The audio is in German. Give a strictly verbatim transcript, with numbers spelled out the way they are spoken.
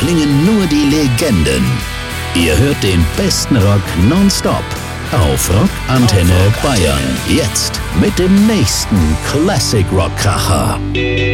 klingen nur die Legenden. Ihr hört den besten Rock nonstop auf Rockantenne Bayern. Jetzt mit dem nächsten Classic Rock Kracher.